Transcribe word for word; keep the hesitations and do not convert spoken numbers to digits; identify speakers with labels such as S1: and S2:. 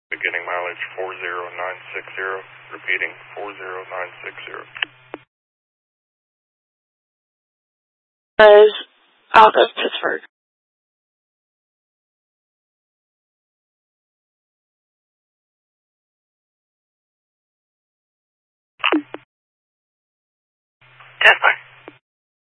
S1: Beginning mileage four zero nine six zero, repeating four zero nine six zero.
S2: Was out of Pittsburgh.
S1: Stand by.